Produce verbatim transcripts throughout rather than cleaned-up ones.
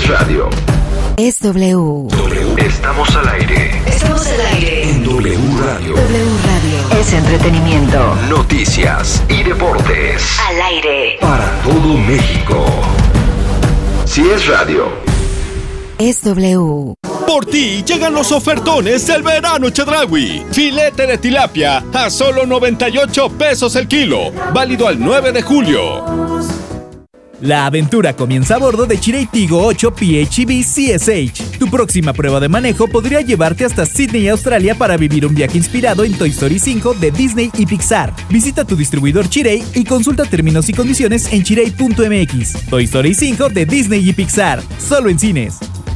radio. Es W. W. Estamos al aire. Estamos al aire. En W Radio. W Radio. Es entretenimiento. Noticias y deportes. Al aire. Para todo México. Si es radio. Es W. Por ti llegan los ofertones del verano Chedraui. Filete de tilapia a solo noventa y ocho pesos el kilo. Válido al nueve de julio. La aventura comienza a bordo de Chery Tiggo ocho P H E V C S H. Tu próxima prueba de manejo podría llevarte hasta Sydney, Australia, para vivir un viaje inspirado en Toy Story cinco de Disney y Pixar. Visita tu distribuidor Chery y consulta términos y condiciones en chery punto m x. Toy Story cinco de Disney y Pixar, solo en cines.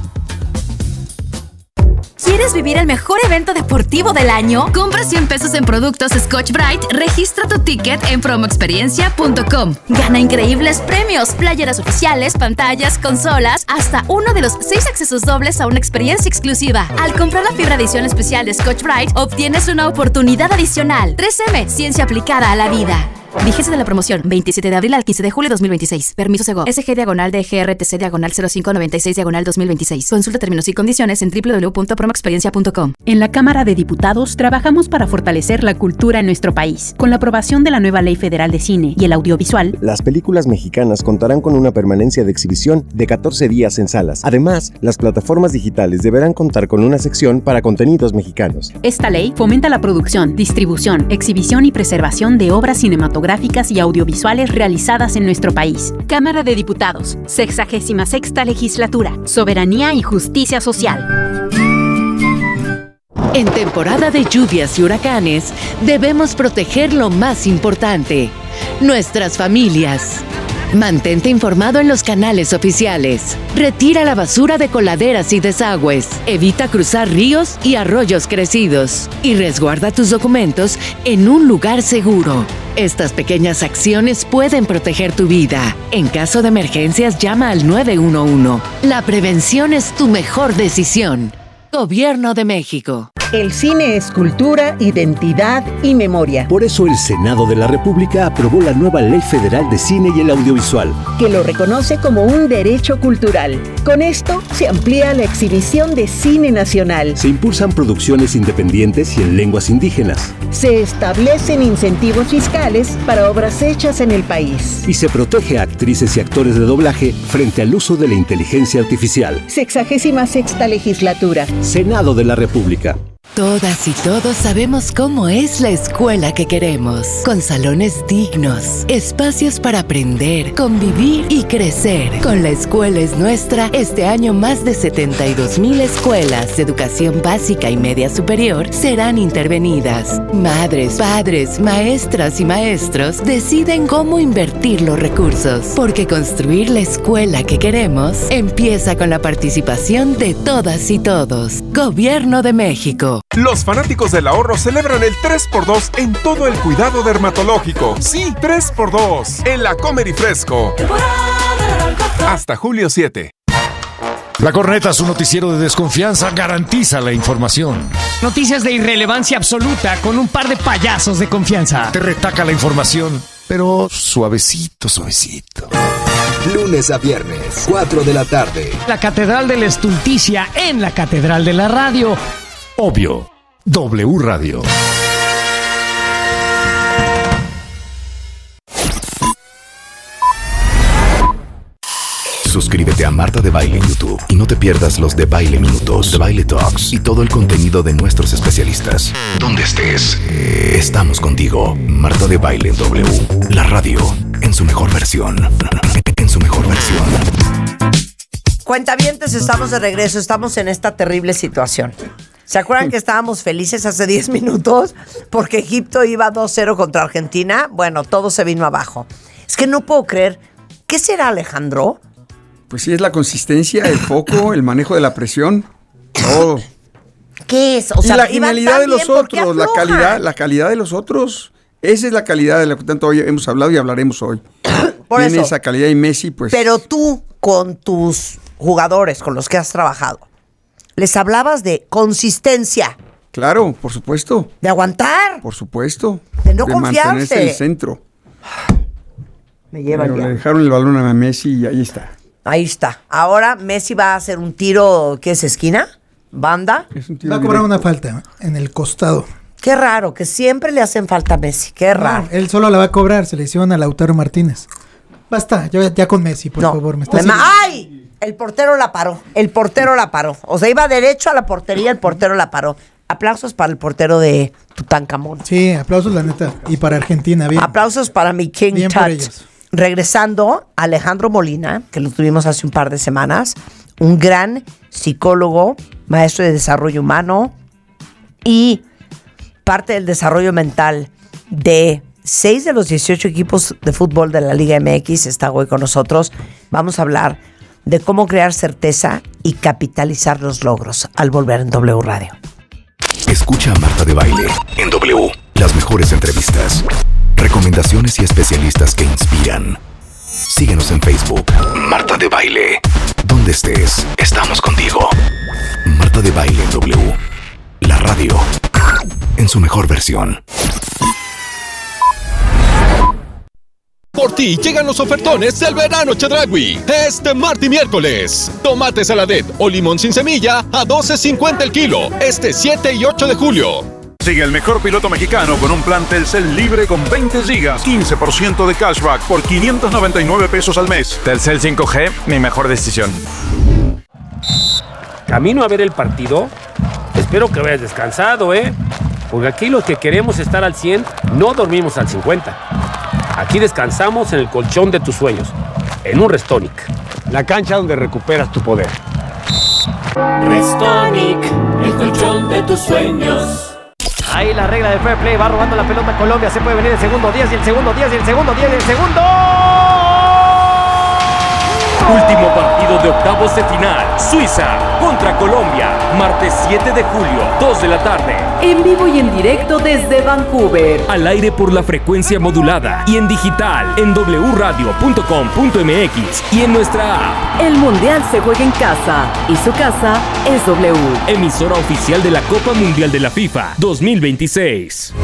¿Quieres vivir el mejor evento deportivo del año? Compra cien pesos en productos Scotch-Brite, registra tu ticket en promo experiencia punto com. Gana increíbles premios, playeras oficiales, pantallas, consolas, hasta uno de los seis accesos dobles a una experiencia exclusiva. Al comprar la fibra edición especial de Scotch-Brite, obtienes una oportunidad adicional. tres eme, ciencia aplicada a la vida. Vigencia de la promoción, veintisiete de abril al quince de julio de dos mil veintiséis. Permiso Segov. S G diagonal D G R T C diagonal cero cinco noventa y seis diagonal dos mil veintiséis. Consulta términos y condiciones en doble u doble u doble u punto promo experiencia punto com. En la Cámara de Diputados trabajamos para fortalecer la cultura en nuestro país. Con la aprobación de la nueva Ley Federal de Cine y el Audiovisual, las películas mexicanas contarán con una permanencia de exhibición de catorce días en salas. Además, las plataformas digitales deberán contar con una sección para contenidos mexicanos. Esta ley fomenta la producción, distribución, exhibición y preservación de obras cinematográficas y audiovisuales visuales realizadas en nuestro país. Cámara de Diputados, sexagésima sexta Legislatura, Soberanía y Justicia Social. En temporada de lluvias y huracanes, debemos proteger lo más importante: nuestras familias. Mantente informado en los canales oficiales. Retira la basura de coladeras y desagües. Evita cruzar ríos y arroyos crecidos. Y resguarda tus documentos en un lugar seguro. Estas pequeñas acciones pueden proteger tu vida. En caso de emergencias, llama al nueve uno uno. La prevención es tu mejor decisión. Gobierno de México. El cine es cultura, identidad y memoria. Por eso el Senado de la República aprobó la nueva Ley Federal de Cine y el Audiovisual, que lo reconoce como un derecho cultural. Con esto se amplía la exhibición de cine nacional. Se impulsan producciones independientes y en lenguas indígenas. Se establecen incentivos fiscales para obras hechas en el país. Y se protege a actrices y actores de doblaje frente al uso de la inteligencia artificial. Sexagésima sexta Legislatura. Senado de la República. Todas y todos sabemos cómo es la escuela que queremos, con salones dignos, espacios para aprender, convivir y crecer. Con La Escuela es Nuestra, este año más de setenta y dos mil escuelas de educación básica y media superior serán intervenidas. Madres, padres, maestras y maestros deciden cómo invertir los recursos, porque construir la escuela que queremos empieza con la participación de todas y todos. Gobierno de México. Los fanáticos del ahorro celebran el tres por dos en todo el cuidado dermatológico. Sí, tres por dos en La Comer y Fresco. Hasta julio siete. La Corneta, su noticiero de desconfianza, garantiza la información. Noticias de irrelevancia absoluta con un par de payasos de confianza. Te retaca la información, pero suavecito, suavecito. Lunes a viernes, cuatro de la tarde. La Catedral de la Estulticia en la Catedral de la Radio. Obvio, W Radio. Suscríbete a Marta de Baile en YouTube y no te pierdas los de Baile Minutos, de Baile Talks y todo el contenido de nuestros especialistas. Donde estés, estamos contigo. Marta de Baile en W, la radio en su mejor versión. En su mejor versión. Cuentavientes, estamos de regreso, estamos en esta terrible situación. ¿Se acuerdan que estábamos felices hace diez minutos porque Egipto iba dos cero contra Argentina? Bueno, todo se vino abajo. Es que no puedo creer. ¿Qué será, Alejandro? Pues sí, es la consistencia, el foco, el manejo de la presión, todo. ¿Qué es? O y sea, la genialidad de los otros, la calidad, la calidad de los otros. Esa es la calidad de la que tanto hoy hemos hablado y hablaremos hoy. Por Tiene eso. esa calidad y Messi, pues. Pero tú, con tus jugadores con los que has trabajado, les hablabas de consistencia. Claro, por supuesto. De aguantar. Por supuesto. De no de confiarse. mantenerse en el centro. Me llevan Pero ya. le dejaron el balón a Messi y ahí está. Ahí está. Ahora Messi va a hacer un tiro, ¿qué es, esquina? ¿Banda? Es un tiro va a cobrar directo. Una falta en el costado. Qué raro, que siempre le hacen falta a Messi. Qué raro. No, él solo la va a cobrar, se le hicieron a Lautaro Martínez. Basta, ya, ya con Messi, por no, favor. Me está me ¡Ay! El portero la paró. El portero la paró. O sea, iba derecho a la portería, el portero la paró. Aplausos para el portero de Tutankamón. Sí, aplausos la neta. Y para Argentina, bien. Aplausos para mi King bien Tut. por ellos. Regresando, Alejandro Molina, que lo tuvimos hace un par de semanas, un gran psicólogo, maestro de desarrollo humano y parte del desarrollo mental de seis de los dieciocho equipos de fútbol de la Liga M X, está hoy con nosotros. Vamos a hablar de cómo crear certeza y capitalizar los logros al volver en W Radio. Escucha a Marta de Baile en W. Las mejores entrevistas, recomendaciones y especialistas que inspiran. Síguenos en Facebook. Marta de Baile. Donde estés, estamos contigo. Marta de Baile en W. La radio en su mejor versión. Por ti llegan los ofertones del verano Chedraui. Este martes y miércoles. Tomate saladet o limón sin semilla a doce cincuenta el kilo. Este siete y ocho de julio. Sigue el mejor piloto mexicano con un plan Telcel libre con veinte gigas, quince por ciento de cashback por quinientos noventa y nueve pesos al mes. Telcel cinco G, mi mejor decisión. Camino a ver el partido. Espero que vayas descansado, ¿eh? Porque aquí los que queremos estar al cien no dormimos al cincuenta. Aquí descansamos en el colchón de tus sueños, en un Restonic. La cancha donde recuperas tu poder. Restonic, el colchón de tus sueños. Ahí la regla del fair play, va robando la pelota Colombia, se puede venir el segundo diez y el segundo diez y el segundo diez y el segundo... Último partido de octavos de final. Suiza contra Colombia. Martes siete de julio, dos de la tarde. En vivo y en directo desde Vancouver. Al aire por la frecuencia modulada y en digital en doble u radio punto com punto m x y en nuestra app. El Mundial se juega en casa y su casa es W. Emisora oficial de la Copa Mundial de la FIFA dos mil veintiséis.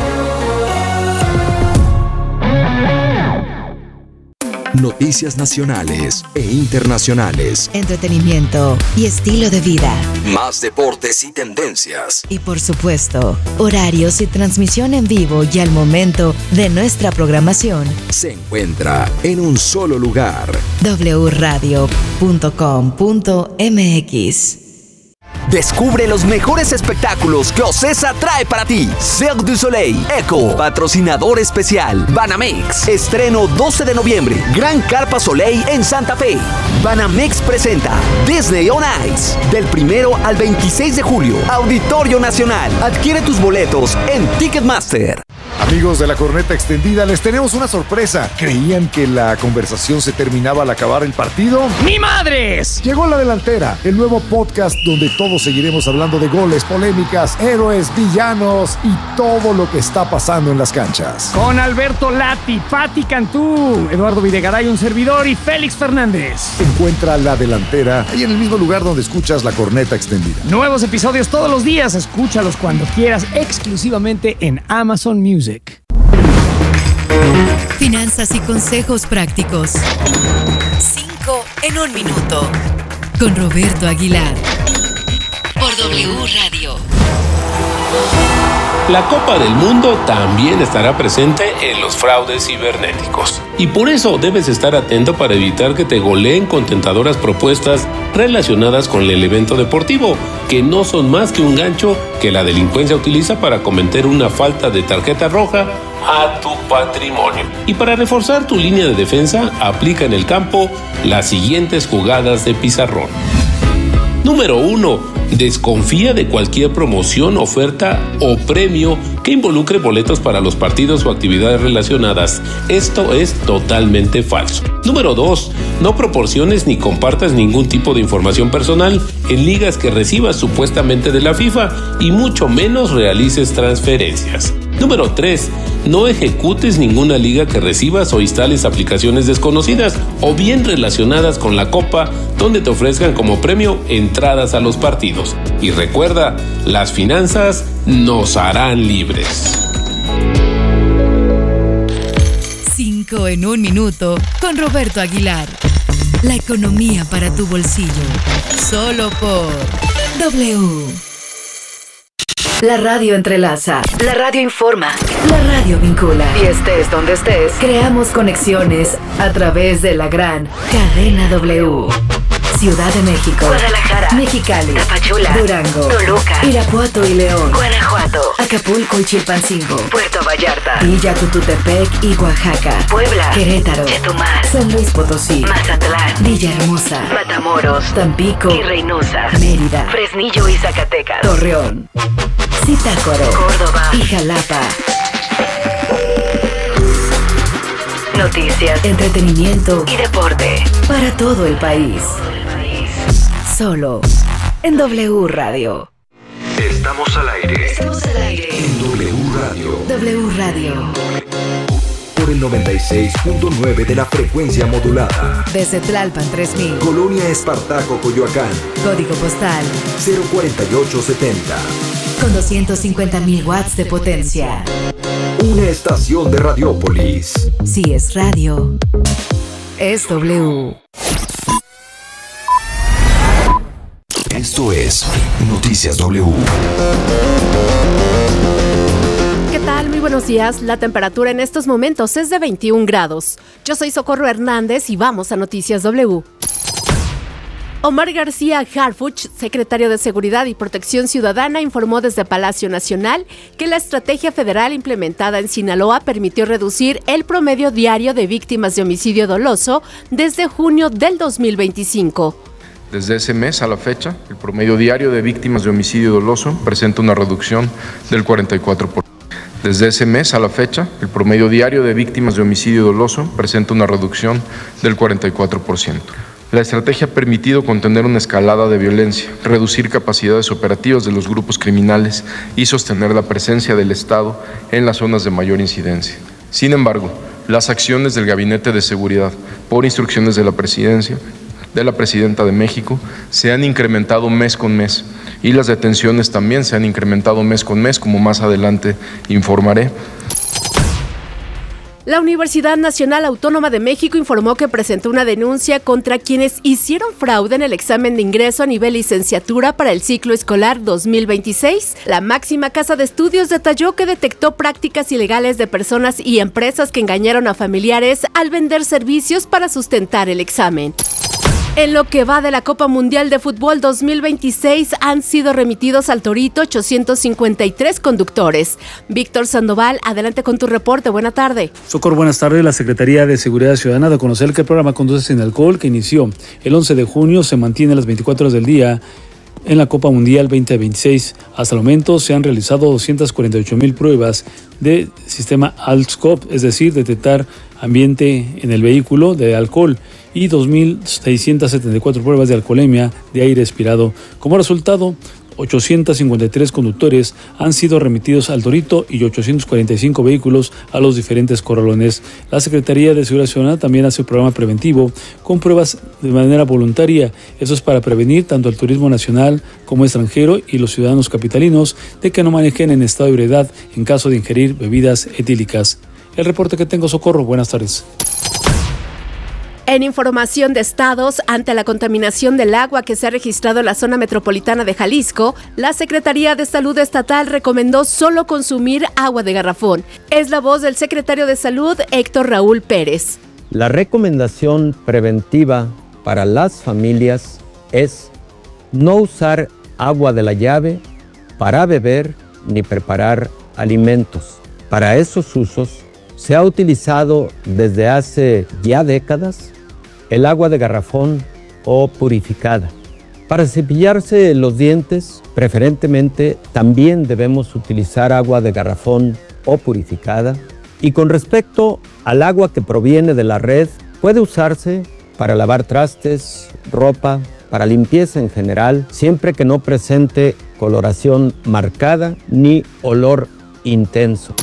Noticias nacionales e internacionales. Entretenimiento y estilo de vida. Más deportes y tendencias. Y por supuesto, horarios y transmisión en vivo y al momento de nuestra programación. Se encuentra en un solo lugar. doble u radio punto com punto m x. Descubre los mejores espectáculos que Ocesa trae para ti. Cirque du Soleil, Eco, patrocinador especial, Banamex. Estreno doce de noviembre, Gran Carpa Soleil en Santa Fe. Banamex presenta Disney on Ice. Del primero al veintiséis de julio, Auditorio Nacional. Adquiere tus boletos en Ticketmaster. Amigos de la Corneta Extendida, les tenemos una sorpresa. ¿Creían que la conversación se terminaba al acabar el partido? ¡Ni madres! Llegó La Delantera, el nuevo podcast donde todos seguiremos hablando de goles, polémicas, héroes, villanos y todo lo que está pasando en las canchas. Con Alberto Lati, Pati Cantú, Eduardo Videgaray, un servidor, y Félix Fernández. Encuentra La Delantera ahí en el mismo lugar donde escuchas La Corneta Extendida. Nuevos episodios todos los días, escúchalos cuando quieras, exclusivamente en Amazon Music. Finanzas y consejos prácticos. Cinco en un minuto. Con Roberto Aguilar. Por W Radio. La Copa del Mundo también estará presente en los fraudes cibernéticos. Y por eso debes estar atento para evitar que te goleen con tentadoras propuestas relacionadas con el evento deportivo, que no son más que un gancho que la delincuencia utiliza para cometer una falta de tarjeta roja a tu patrimonio. Y para reforzar tu línea de defensa, aplica en el campo las siguientes jugadas de pizarrón. Número uno. Desconfía de cualquier promoción, oferta o premio que involucre boletos para los partidos o actividades relacionadas. Esto es totalmente falso. Número dos. No proporciones ni compartas ningún tipo de información personal en ligas que recibas supuestamente de la FIFA y mucho menos realices transferencias. Número tres. No ejecutes ninguna liga que recibas o instales aplicaciones desconocidas o bien relacionadas con la Copa donde te ofrezcan como premio entradas a los partidos. Y recuerda, las finanzas nos harán libres. Cinco en un minuto con Roberto Aguilar. La economía para tu bolsillo. Solo por W. La radio entrelaza. La radio informa. La radio vincula. Y estés donde estés, creamos conexiones a través de la gran cadena W. Ciudad de México, Guadalajara, Mexicali, Tapachula, Durango, Toluca, Irapuato y León, Guanajuato, Acapulco y Chilpancingo, Puerto Vallarta, Villa Tututepec y Oaxaca, Puebla, Querétaro, Chetumal, San Luis Potosí, Mazatlán, Villahermosa, Matamoros, Tampico y Reynosa, Mérida, Fresnillo y Zacatecas, Torreón, Zitácuaro, Córdoba y Jalapa. Noticias, entretenimiento y deporte para todo el país. Solo en W Radio. Estamos al aire. Estamos al aire. En W Radio. W Radio. Por el noventa y seis punto nueve de la frecuencia modulada. Desde Tlalpan tres mil. Colonia Espartaco, Coyoacán. Código postal cero cuarenta y ocho setenta. Con doscientos cincuenta mil watts de potencia. Una estación de Radiópolis. Si es radio, es W. Esto es Noticias W. ¿Qué tal? Muy buenos días. La temperatura en estos momentos es de veintiún grados. Yo soy Socorro Hernández y vamos a Noticias W. Omar García Harfuch, secretario de Seguridad y Protección Ciudadana, informó desde Palacio Nacional que la estrategia federal implementada en Sinaloa permitió reducir el promedio diario de víctimas de homicidio doloso desde junio del dos mil veinticinco. Desde ese mes a la fecha, el promedio diario de víctimas de homicidio doloso presenta una reducción del cuarenta y cuatro por ciento. Desde ese mes a la fecha, el promedio diario de víctimas de homicidio doloso presenta una reducción del cuarenta y cuatro por ciento. La estrategia ha permitido contener una escalada de violencia, reducir capacidades operativas de los grupos criminales y sostener la presencia del Estado en las zonas de mayor incidencia. Sin embargo, las acciones del Gabinete de Seguridad, por instrucciones de la Presidencia, de la Presidenta de México, se han incrementado mes con mes y las detenciones también se han incrementado mes con mes, como más adelante informaré. La Universidad Nacional Autónoma de México informó que presentó una denuncia contra quienes hicieron fraude en el examen de ingreso a nivel licenciatura para el ciclo escolar dos mil veintiséis. La máxima casa de estudios detalló que detectó prácticas ilegales de personas y empresas que engañaron a familiares al vender servicios para sustentar el examen. En lo que va de la Copa Mundial de Fútbol dos mil veintiséis han sido remitidos al Torito ochocientos cincuenta y tres conductores. Víctor Sandoval, adelante con tu reporte. Buena tarde. Socorro, buenas tardes. La Secretaría de Seguridad Ciudadana da a conocer que el programa Conduce sin Alcohol, que inició el once de junio, se mantiene a las veinticuatro horas del día en la Copa Mundial veinte veintiséis. Hasta el momento se han realizado doscientas cuarenta y ocho mil pruebas de sistema AltScope, es decir, detectar ambiente en el vehículo de alcohol, y dos mil seiscientas setenta y cuatro pruebas de alcoholemia de aire expirado. Como resultado, ochocientos cincuenta y tres conductores han sido remitidos al Torito y ochocientos cuarenta y cinco vehículos a los diferentes corralones. La Secretaría de Seguridad Ciudadana también hace un programa preventivo con pruebas de manera voluntaria. Eso es para prevenir tanto el turismo nacional como extranjero y los ciudadanos capitalinos de que no manejen en estado de ebriedad en caso de ingerir bebidas etílicas. El reporte que tengo, Socorro. Buenas tardes. En información de estados, ante la contaminación del agua que se ha registrado en la zona metropolitana de Jalisco, la Secretaría de Salud Estatal recomendó solo consumir agua de garrafón. Es la voz del secretario de Salud, Héctor Raúl Pérez. La recomendación preventiva para las familias es no usar agua de la llave para beber ni preparar alimentos. Para esos usos se ha utilizado desde hace ya décadas el agua de garrafón o purificada. Para cepillarse los dientes, preferentemente también debemos utilizar agua de garrafón o purificada. Y con respecto al agua que proviene de la red, puede usarse para lavar trastes, ropa, para limpieza en general, siempre que no presente coloración marcada ni olor intenso.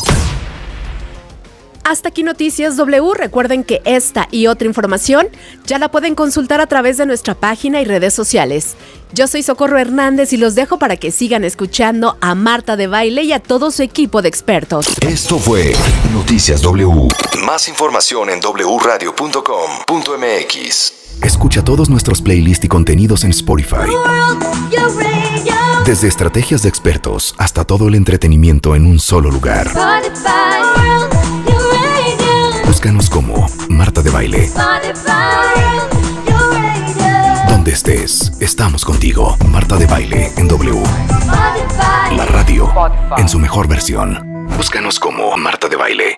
Hasta aquí Noticias W. Recuerden que esta y otra información ya la pueden consultar a través de nuestra página y redes sociales. Yo soy Socorro Hernández y los dejo para que sigan escuchando a Marta de Baile y a todo su equipo de expertos. Esto fue Noticias W. Más información en doble u radio punto com punto m x. Escucha todos nuestros playlists y contenidos en Spotify. Desde estrategias de expertos hasta todo el entretenimiento en un solo lugar. Búscanos como Marta de Baile. Donde estés, estamos contigo. Marta de Baile en W. La radio en su mejor versión. Búscanos como Marta de Baile.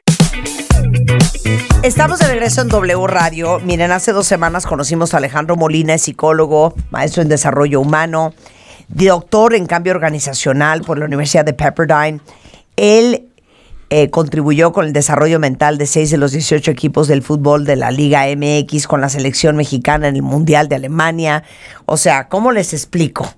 Estamos de regreso en W Radio. Miren, hace dos semanas conocimos a Alejandro Molina, es psicólogo, maestro en desarrollo humano, doctor en cambio organizacional por la Universidad de Pepperdine. Él eh, contribuyó con el desarrollo mental de seis de los dieciocho equipos del fútbol de la Liga M X con la selección mexicana en el Mundial de Alemania. O sea, ¿cómo les explico?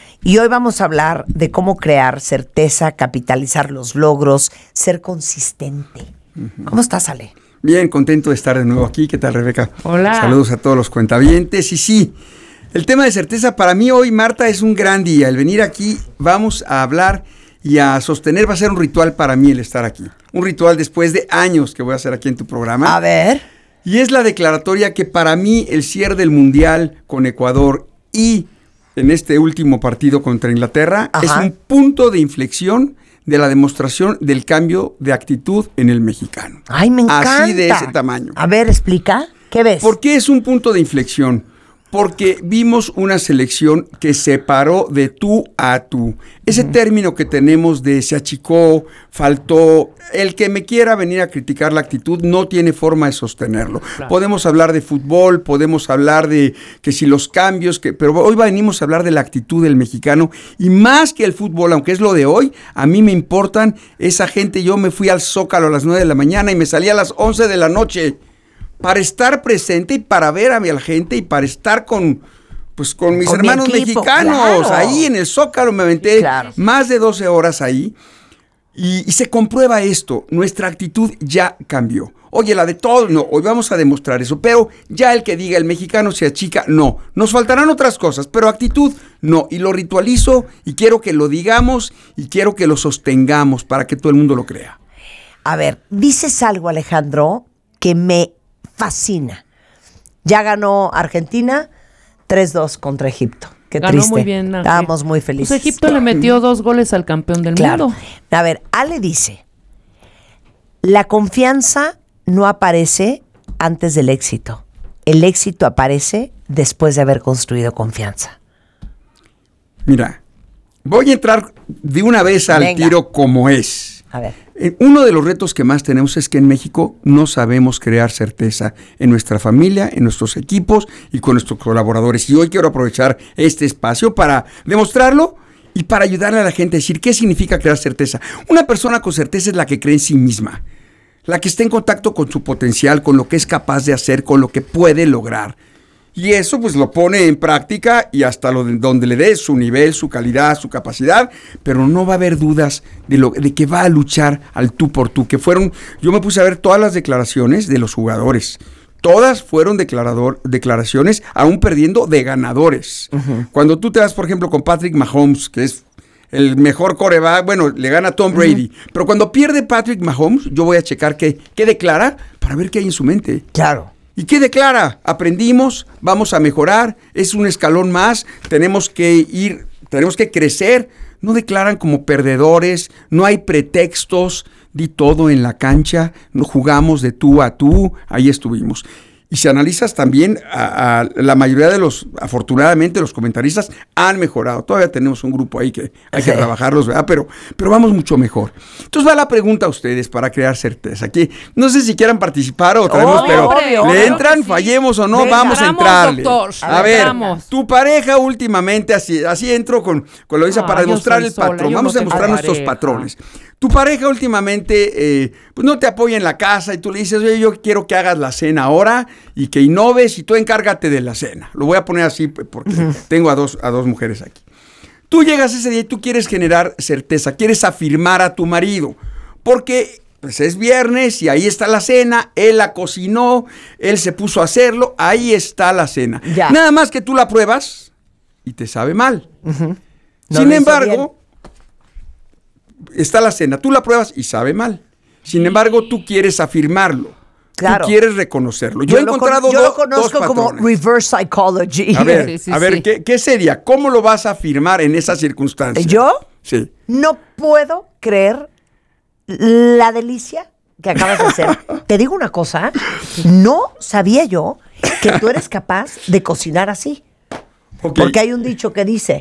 Y hoy vamos a hablar de cómo crear certeza, capitalizar los logros, ser consistente. Uh-huh. ¿Cómo estás, Ale? Bien, contento de estar de nuevo aquí. ¿Qué tal, Rebeca? Hola. Saludos a todos los cuentavientes. Y sí, el tema de certeza para mí hoy, Marta, es un gran día. El venir aquí, vamos a hablar y a sostener, va a ser un ritual para mí el estar aquí. Un ritual después de años que voy a hacer aquí en tu programa. A ver. Y es la declaratoria que para mí el cierre del Mundial con Ecuador y en este último partido contra Inglaterra, ajá, es un punto de inflexión de la demostración del cambio de actitud en el mexicano. ¡Ay, me encanta! Así de ese tamaño. A ver, explica. ¿Qué ves? ¿Por qué es un punto de inflexión? Porque vimos una selección que se paró de tú a tú. Ese uh-huh. término que tenemos de se achicó, faltó, el que me quiera venir a criticar la actitud no tiene forma de sostenerlo. Claro. Podemos hablar de fútbol, podemos hablar de que si los cambios, que, pero hoy venimos a hablar de la actitud del mexicano y más que el fútbol, aunque es lo de hoy, a mí me importan esa gente. Yo me fui al Zócalo a las nueve de la mañana y me salí a las once de la noche. Para estar presente y para ver a mi gente y para estar con, pues, con mis con hermanos mi equipo, mexicanos. Claro. Ahí en el Zócalo me aventé claro. más de doce horas ahí. Y, y se comprueba esto. Nuestra actitud ya cambió. Oye, la de todos, no. Hoy vamos a demostrar eso. Pero ya el que diga el mexicano se achica, no. Nos faltarán otras cosas, pero actitud, no. Y lo ritualizo y quiero que lo digamos y quiero que lo sostengamos para que todo el mundo lo crea. A ver, dices algo, Alejandro, que me fascina. Ya ganó Argentina tres dos contra Egipto. Qué ganó triste. Muy bien. Ángel. Estábamos muy felices. Pues Egipto le metió dos goles al campeón del claro. mundo. A ver, Ale dice, la confianza no aparece antes del éxito. El éxito aparece después de haber construido confianza. Mira, voy a entrar de una vez al Venga. tiro como es. A ver. Uno de los retos que más tenemos es que en México no sabemos crear certeza en nuestra familia, en nuestros equipos y con nuestros colaboradores. Y hoy quiero aprovechar este espacio para demostrarlo y para ayudarle a la gente a decir qué significa crear certeza. Una persona con certeza es la que cree en sí misma, la que está en contacto con su potencial, con lo que es capaz de hacer, con lo que puede lograr. Y eso pues lo pone en práctica y hasta lo de, donde le dé su nivel, su calidad, su capacidad, pero no va a haber dudas de, lo, de que va a luchar al tú por tú, que fueron, yo me puse a ver todas las declaraciones de los jugadores, todas fueron declarador, declaraciones aún perdiendo de ganadores. Uh-huh. Cuando tú te vas, por ejemplo, con Patrick Mahomes, que es el mejor quarterback, bueno, le gana a Tom Brady, uh-huh. pero cuando pierde Patrick Mahomes, yo voy a checar qué, qué declara para ver qué hay en su mente. Claro. ¿Y qué declara? Aprendimos, vamos a mejorar, es un escalón más, tenemos que ir, tenemos que crecer. No declaran como perdedores, no hay pretextos, di todo en la cancha, no jugamos de tú a tú, ahí estuvimos. Y si analizas también, a, a la mayoría de los, afortunadamente, los comentaristas han mejorado. Todavía tenemos un grupo ahí que hay que trabajarlos, ¿verdad? Pero, pero vamos mucho mejor. Entonces va la pregunta a ustedes para crear certeza. Aquí, no sé si quieran participar o traemos, oh, pero hombre, ¿le entran? Sí. Fallemos o no, Venga, vamos a entrarle. Doctor, a, a ver, entramos. Tu pareja últimamente, así, así entro con, con lo dice ah, para demostrar el sola, patrón. Vamos no a demostrar nuestros pareja. patrones. Tu pareja últimamente eh, pues no te apoya en la casa y tú le dices, oye, yo quiero que hagas la cena ahora y que innoves y tú encárgate de la cena. Lo voy a poner así porque uh-huh. tengo a dos, a dos mujeres aquí. Tú llegas ese día y tú quieres generar certeza, quieres afirmar a tu marido porque pues es viernes y ahí está la cena, él la cocinó, él se puso a hacerlo, ahí está la cena. Ya. Nada más que tú la pruebas y te sabe mal. Uh-huh. No Sin embargo... está la cena, tú la pruebas y sabe mal. Sin embargo, tú quieres afirmarlo. Claro. Tú quieres reconocerlo. Yo, Yo he lo encontrado con- yo do- lo conozco dos como patrones. reverse psychology. A ver, Sí, sí, a ver sí. ¿qué, ¿qué sería? ¿Cómo lo vas a afirmar en esa circunstancia? ¿Yo? Sí. No puedo creer la delicia que acabas de hacer. Te digo una cosa, no sabía yo que tú eres capaz de cocinar así. Ok. Porque hay un dicho que dice,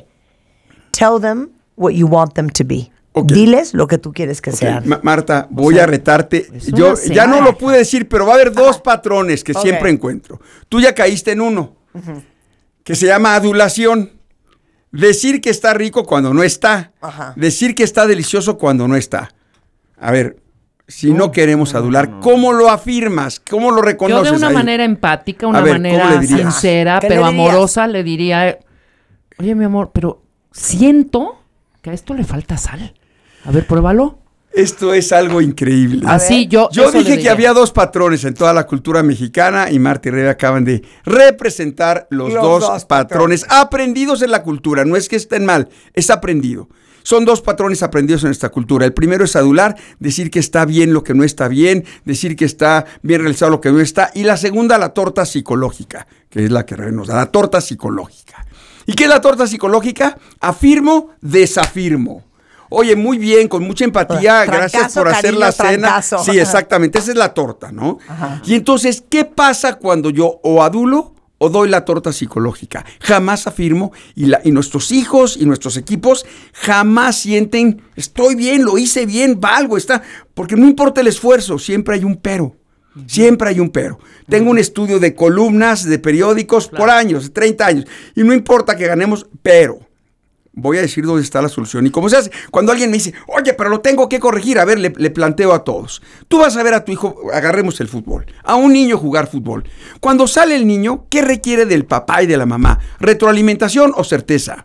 tell them what you want them to be. Diles lo que tú quieres que Ok, sean. Ma- Marta, voy sea, a retarte. es Yo una ya no señal. lo pude decir, pero va a haber dos patrones que Ok. siempre encuentro. Tú ya caíste en uno, que se llama adulación. Decir que está rico cuando no está. Ajá. Decir que está delicioso cuando no está. A ver, si no queremos adular, ¿cómo lo afirmas? ¿Cómo lo Yo reconoces de una ahí? manera empática, una A ver, ¿cómo manera le dirías? sincera, ¿Qué pero le dirías? amorosa, le diría, oye, mi amor, pero siento que a esto le falta sal. A ver, pruébalo. Esto es algo increíble. Así yo. Yo eso le dije que diría. había dos patrones en toda la cultura mexicana y Marta y Rebe acaban de representar los, Los dos, dos patrones aprendidos en la cultura. No es que estén mal, es aprendido. Son dos patrones aprendidos en esta cultura. El primero es adular, decir que está bien lo que no está bien, decir que está bien realizado lo que no está. Y la segunda, la torta psicológica, que es la que Rebe nos da, la torta psicológica. ¿Y qué es la torta psicológica? Afirmo, desafirmo. Oye, muy bien, con mucha empatía, Trancazo, gracias por hacer cariño, la cena. trancazo. Sí, exactamente, esa es la torta, ¿no? Ajá. Y entonces, ¿qué pasa cuando yo o adulo o doy la torta psicológica? Jamás afirmo y, la, y nuestros hijos y nuestros equipos jamás sienten, estoy bien, lo hice bien, valgo, está, porque no importa el esfuerzo, siempre hay un pero. Siempre hay un pero. Tengo un estudio de columnas, de periódicos por años, treinta años, y no importa que ganemos, pero voy a decir dónde está la solución. Y como se hace, cuando alguien me dice, oye, pero lo tengo que corregir, a ver, le, le planteo a todos. Tú vas a ver a tu hijo, agarremos el fútbol, a un niño jugar fútbol. Cuando sale el niño, ¿qué requiere del papá y de la mamá? ¿Retroalimentación o certeza?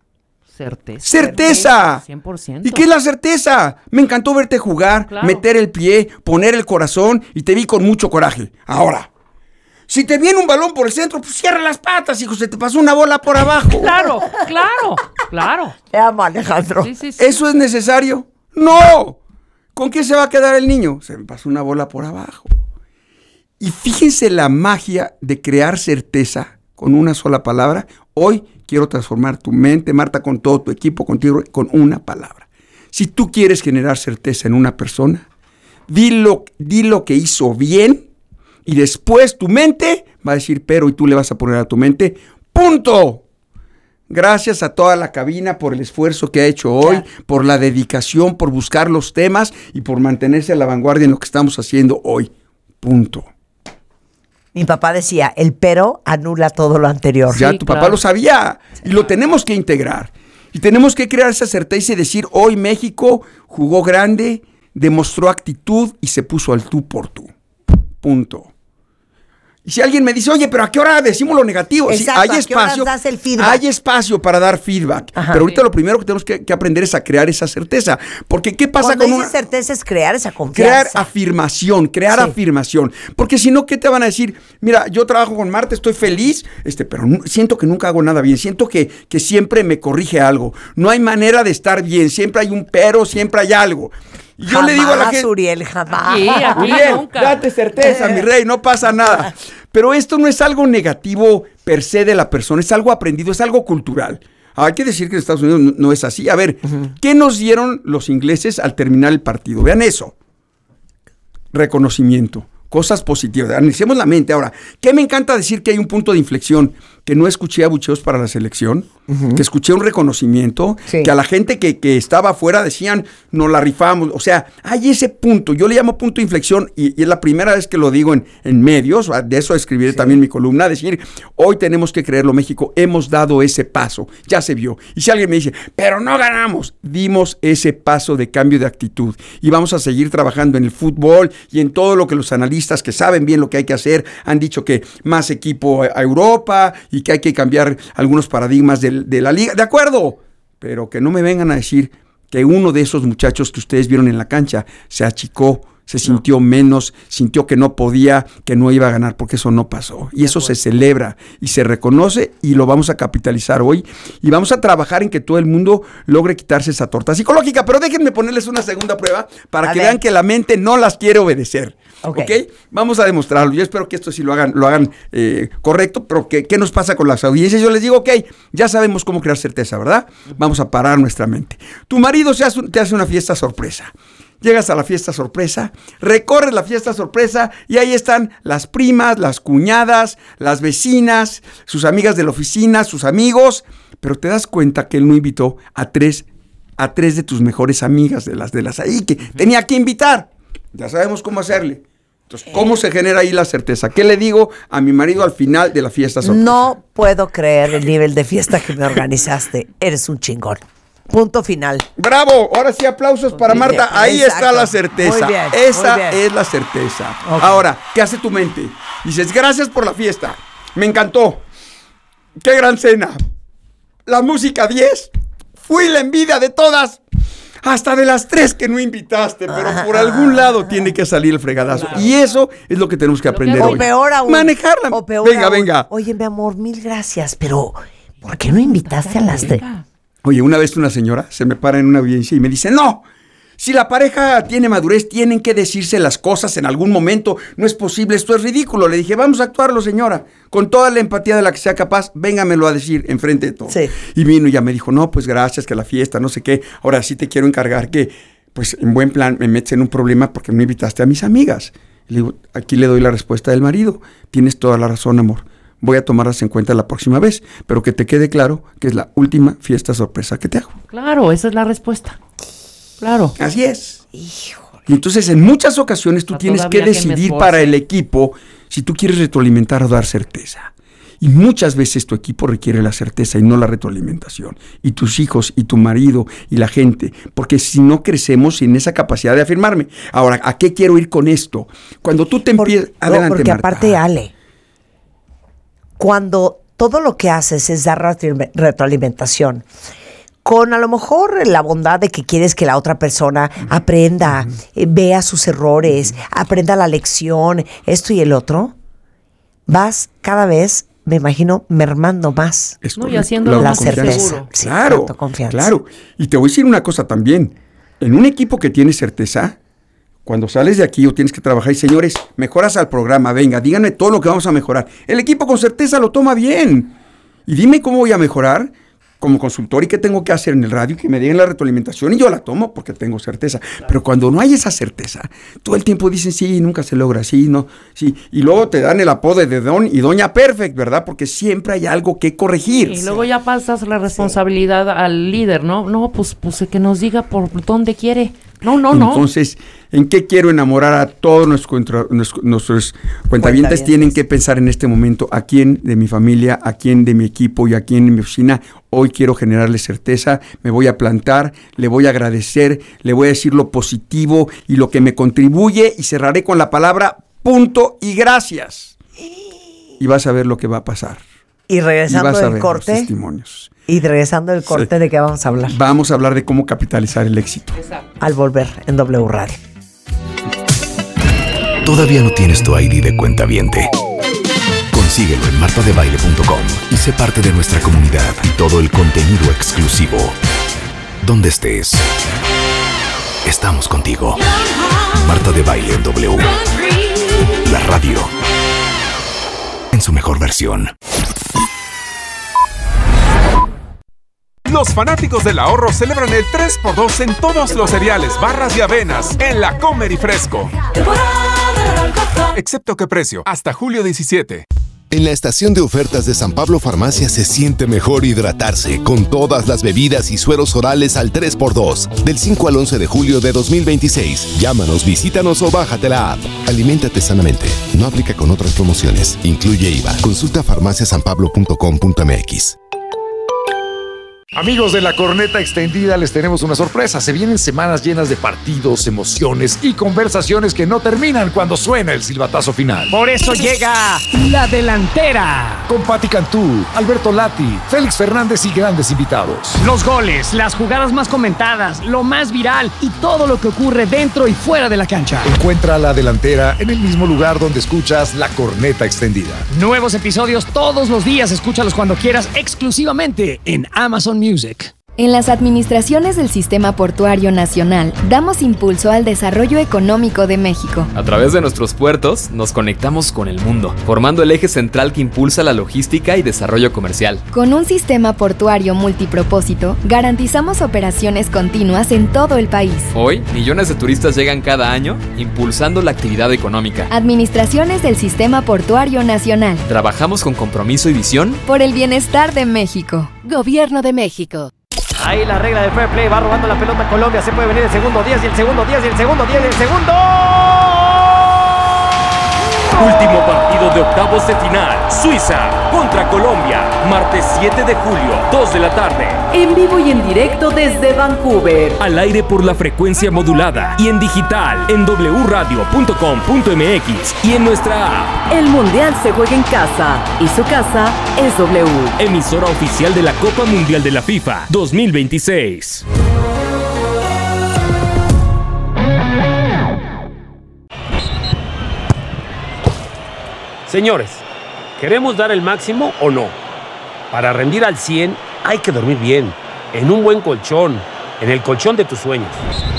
Certeza. ¡Certeza! cien por ciento. ¿Y qué es la certeza? Me encantó verte jugar, Claro. meter el pie, poner el corazón y te vi con mucho coraje. Ahora, si te viene un balón por el centro, pues cierra las patas, hijo, se te pasó una bola por abajo. Claro, claro, claro. Te amo, Alejandro. Sí, sí, sí. ¿Eso es necesario? ¡No! ¿Con qué se va a quedar el niño? Se me pasó una bola por abajo. Y fíjense la magia de crear certeza con una sola palabra. Hoy quiero transformar tu mente, Marta, con todo tu equipo, contigo, con una palabra. Si tú quieres generar certeza en una persona, di lo, di lo que hizo bien y después tu mente va a decir pero y tú le vas a poner a tu mente, ¡punto! Gracias a toda la cabina por el esfuerzo que ha hecho hoy, ya. por la dedicación, por buscar los temas y por mantenerse a la vanguardia en lo que estamos haciendo hoy. Punto. Mi papá decía, el pero anula todo lo anterior. Ya Sí, tu claro. papá lo sabía y lo tenemos que integrar. Y tenemos que crear esa certeza y decir, hoy México jugó grande, demostró actitud y se puso al tú por tú. Punto. Y si alguien me dice, oye, pero ¿a qué hora decimos lo negativo? Exacto, sí, hay ¿a qué horas espacio, das el feedback? hay espacio para dar feedback. Ajá. Pero ahorita lo primero que tenemos que, que aprender es a crear esa certeza. Porque ¿qué pasa Cuando con dices una... certeza es crear esa Crear confianza. afirmación, crear Sí. afirmación. Porque si no, ¿qué te van a decir? Mira, yo trabajo con Marta, estoy feliz, este, pero no- siento que nunca hago nada bien. Siento que, que siempre me corrige algo. No hay manera de estar bien. Siempre hay un pero, siempre hay algo. Y yo Jamás, le digo a la gente... Uriel, jamás. Sí, aquí Uriel, nunca. date certeza, mi rey, no pasa nada. Pero esto no es algo negativo per se de la persona, es algo aprendido, es algo cultural. Hay que decir que en Estados Unidos no, no es así. A ver, uh-huh. ¿qué nos dieron los ingleses al terminar el partido? Vean eso. Reconocimiento. Cosas positivas. Analicemos la mente. Ahora, ¿qué me encanta decir que hay un punto de inflexión? Que no escuché abucheos para la selección, uh-huh. que escuché un reconocimiento, sí. que a la gente que, que estaba afuera decían, nos la rifamos. O sea, hay ese punto. Yo le llamo punto de inflexión y, y es la primera vez que lo digo en, en medios. De eso escribiré sí. también mi columna. Decir, hoy tenemos que creerlo, México. Hemos dado ese paso. Ya se vio. Y si alguien me dice, pero no ganamos, dimos ese paso de cambio de actitud. Y vamos a seguir trabajando en el fútbol y en todo lo que los analistas que saben bien lo que hay que hacer han dicho que más equipo a, a Europa y que hay que cambiar algunos paradigmas de, de la liga. De acuerdo, pero que no me vengan a decir que uno de esos muchachos que ustedes vieron en la cancha se achicó, se sintió no. menos, sintió que no podía, que no iba a ganar, porque eso no pasó. Y eso se celebra y se reconoce y lo vamos a capitalizar hoy. Y vamos a trabajar en que todo el mundo logre quitarse esa torta psicológica. Pero déjenme ponerles una segunda prueba para a que ver. vean que la mente no las quiere obedecer. ¿Ok? ¿Okay? Vamos a demostrarlo. Yo espero que esto sí lo hagan, lo hagan eh, correcto, pero ¿qué, ¿qué nos pasa con las audiencias? Yo les digo, ok, ya sabemos cómo crear certeza, ¿verdad? Vamos a parar nuestra mente. Tu marido se hace, te hace una fiesta sorpresa. Llegas a la fiesta sorpresa, recorres la fiesta sorpresa y ahí están las primas, las cuñadas, las vecinas, sus amigas de la oficina, sus amigos, pero te das cuenta que él no invitó a tres, a tres de tus mejores amigas, de las de las ahí, que tenía que invitar. Ya sabemos cómo hacerle. Entonces, ¿cómo se genera ahí la certeza? ¿Qué le digo a mi marido al final de la fiesta sorpresa? No puedo creer el nivel de fiesta que me organizaste. Eres un chingón. Punto final. ¡Bravo! Ahora sí, aplausos para Muy Marta. bien, ahí exacto. está la certeza. Muy bien, Esa muy bien. es la certeza. Okay. Ahora, ¿qué hace tu mente? Dices, gracias por la fiesta. Me encantó. ¡Qué gran cena! La música diez. Fui la envidia de todas. Hasta de las tres que no invitaste, pero por algún lado tiene que salir el fregadazo. Claro. Y eso es lo que tenemos que aprender hoy. O peor aún. Manejarla. O peor venga, aún. venga. Oye, mi amor, mil gracias, pero ¿por qué no invitaste a las tres? Oye, una vez una señora se me para en una audiencia y me dice, no, si la pareja tiene madurez, tienen que decirse las cosas en algún momento. No es posible, esto es ridículo. Le dije, vamos a actuarlo, señora. Con toda la empatía de la que sea capaz, véngamelo a decir enfrente de todos. Sí. Y vino y ya me dijo, no, pues gracias, que la fiesta, no sé qué. Ahora sí te quiero encargar que, pues en buen plan, me metes en un problema porque no invitaste a mis amigas. Le digo, aquí le doy la respuesta del marido. Tienes toda la razón, amor. Voy a tomarlas en cuenta la próxima vez, pero que te quede claro que es la última fiesta sorpresa que te hago. Claro, esa es la respuesta. Claro. Así es. Híjole. Y entonces en muchas ocasiones tú tienes que decidir para el equipo si tú quieres retroalimentar o dar certeza. Y muchas veces tu equipo requiere la certeza y no la retroalimentación. Y tus hijos, y tu marido, y la gente. Porque si no crecemos sin esa capacidad de afirmarme. Ahora, ¿a qué quiero ir con esto? Cuando tú te empiezas... Adelante, no, porque Marta. aparte, Ale, cuando todo lo que haces es dar retro- retroalimentación, con a lo mejor la bondad de que quieres que la otra persona aprenda, eh, vea sus errores, aprenda la lección, esto y el otro, vas cada vez, me imagino, mermando más. Es no, y haciéndolo la más certeza. seguro. Sí, Claro, claro. Y te voy a decir una cosa también. En un equipo que tiene certeza, cuando sales de aquí o tienes que trabajar y señores, mejoras al programa, venga, díganme todo lo que vamos a mejorar. El equipo con certeza lo toma bien. Y dime cómo voy a mejorar como consultor y qué tengo que hacer en el radio, que me den la retroalimentación y yo la tomo porque tengo certeza. Pero cuando no hay esa certeza, todo el tiempo dicen, sí, nunca se logra, sí, no, sí. Y luego te dan el apodo de Don y Doña Perfect, ¿verdad? Porque siempre hay algo que corregir. Y luego ya pasas la responsabilidad sí. al líder, ¿no? No, pues, pues que nos diga por dónde quiere. No, no, no. Entonces, ¿en qué quiero enamorar a todos nuestros, nuestros, nuestros cuentavientes? Tienen que pensar en este momento a quién de mi familia, a quién de mi equipo y a quién de mi oficina. Hoy quiero generarle certeza, me voy a plantar, le voy a agradecer, le voy a decir lo positivo y lo que me contribuye y cerraré con la palabra punto y gracias. Y vas a ver lo que va a pasar. Y regresando del corte. Testimonios. Y regresando del corte, sí. ¿De qué vamos a hablar? Vamos a hablar de cómo capitalizar el éxito. Exacto. Al volver en W Radio. ¿Todavía no tienes tu I D de cuentaviente? Consíguelo en marta de baile punto com y sé parte de nuestra comunidad y todo el contenido exclusivo. Donde estés, estamos contigo. Marta de Baile en W. La radio en su mejor versión. Los fanáticos del ahorro celebran el tres por dos en todos los cereales, barras y avenas en la Comer y Fresco. Excepto qué precio, hasta julio diecisiete. En la estación de ofertas de San Pablo Farmacia se siente mejor hidratarse con todas las bebidas y sueros orales al tres por dos. Del cinco al once de julio de dos mil veintiséis. Llámanos, visítanos o bájate la app. Aliméntate sanamente. No aplica con otras promociones. Incluye I V A. Consulta farmacia san pablo punto com punto m x. Amigos de la Corneta Extendida, les tenemos una sorpresa. Se vienen semanas llenas de partidos, emociones y conversaciones que no terminan cuando suena el silbatazo final. Por eso llega La Delantera. Con Pati Cantú, Alberto Lati, Félix Fernández y grandes invitados. Los goles, las jugadas más comentadas, lo más viral y todo lo que ocurre dentro y fuera de la cancha. Encuentra La Delantera en el mismo lugar donde escuchas La Corneta Extendida. Nuevos episodios todos los días. Escúchalos cuando quieras, exclusivamente en Amazon Music. En las administraciones del Sistema Portuario Nacional, damos impulso al desarrollo económico de México. A través de nuestros puertos, nos conectamos con el mundo, formando el eje central que impulsa la logística y desarrollo comercial. Con un sistema portuario multipropósito, garantizamos operaciones continuas en todo el país. Hoy, millones de turistas llegan cada año, impulsando la actividad económica. Administraciones del Sistema Portuario Nacional. Trabajamos con compromiso y visión por el bienestar de México. Gobierno de México. Ahí la regla de fair play, va robando la pelota Colombia, se puede venir el segundo diez y el segundo diez y el segundo diez y el segundo. Último partido de octavos de final. Suiza contra Colombia. Martes siete de julio, dos de la tarde. En vivo y en directo desde Vancouver. Al aire por la frecuencia modulada y en digital en doble u radio punto com punto m x y en nuestra app. El Mundial se juega en casa y su casa es W. Emisora oficial de la Copa Mundial de la FIFA dos mil veintiséis. Señores, ¿queremos dar el máximo o no? Para rendir al cien hay que dormir bien, en un buen colchón, en el colchón de tus sueños.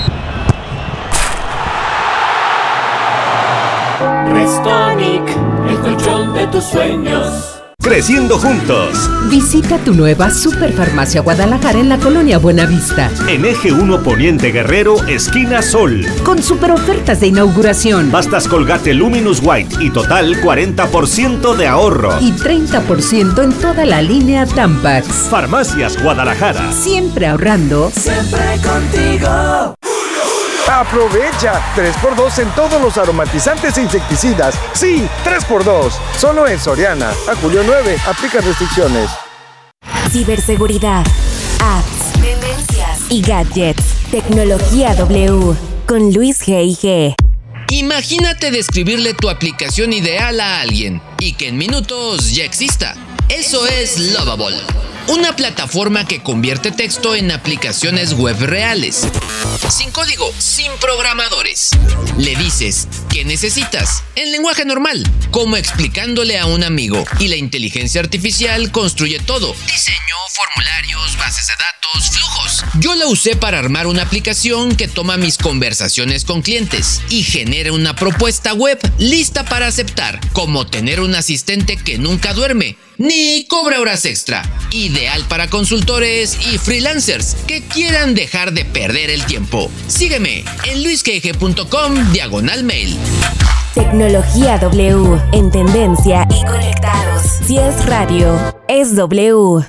Restonic, el colchón de tus sueños. Creciendo juntos. Visita tu nueva Superfarmacia Guadalajara en la colonia Buenavista. En Eje uno Poniente Guerrero, esquina Sol. Con super ofertas de inauguración. Pastas Colgate Luminous White y total cuarenta por ciento de ahorro. Y treinta por ciento en toda la línea Tampax. Farmacias Guadalajara. Siempre ahorrando. Siempre contigo. Aprovecha tres por dos en todos los aromatizantes e insecticidas. Sí, tres por dos. Solo en Soriana. A julio nueve. Aplica restricciones. Ciberseguridad, apps, tendencias y gadgets. Tecnología W con Luis G I G. Imagínate describirle tu aplicación ideal a alguien y que en minutos ya exista. Eso es Lovable, una plataforma que convierte texto en aplicaciones web reales. Sin código, sin programadores. Le dices ¿qué necesitas? En lenguaje normal, como explicándole a un amigo, y la inteligencia artificial construye todo: diseño, formularios, bases de datos, flujos. Yo la usé para armar una aplicación que toma mis conversaciones con clientes y genera una propuesta web lista para aceptar, como tener un asistente que nunca duerme ni cobra horas extra. Ideal para consultores y freelancers que quieran dejar de perder el tiempo. Sígueme en luis g g punto com diagonal mail. Tecnología W, en tendencia y conectados. Si es radio, es W.